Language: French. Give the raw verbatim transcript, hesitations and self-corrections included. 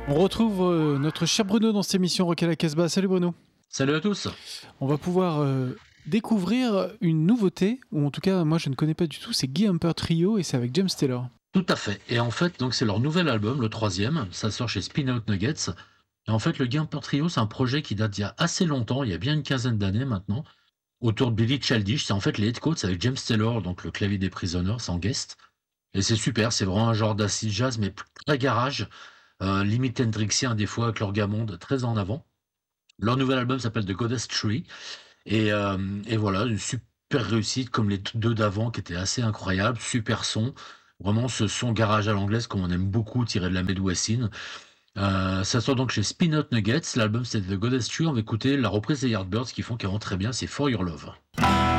On retrouve euh, notre cher Bruno dans cette émission Rock à la Casbah. Salut Bruno. Salut à tous. On va pouvoir euh, découvrir une nouveauté, ou en tout cas moi je ne connais pas du tout, c'est Guy Humper Trio et c'est avec James Taylor. Tout à fait. Et en fait, donc c'est leur nouvel album, le troisième. Ça sort chez Spin Out Nuggets. Et en fait, le Gimper Trio, c'est un projet qui date d'il y a assez longtemps, il y a bien une quinzaine d'années maintenant, autour de Billy Childish. C'est en fait les Headcoats avec James Taylor, donc le clavier des Prisoners, en guest. Et c'est super, c'est vraiment un genre d'acid jazz, mais très garage, euh, limite Hendrixien des fois, avec leur gamonde très en avant. Leur nouvel album s'appelle The Goddess Tree. Et, euh, et voilà, une super réussite comme les deux d'avant qui étaient assez incroyables, super son. Vraiment ce son garage à l'anglaise comme on aime beaucoup tiré de la Medwessin. Euh, ça sort donc chez Spin Out Nuggets. L'album c'est The Goddess Tree. On va écouter la reprise des Yardbirds qui font qui rend très bien, c'est For Your Love.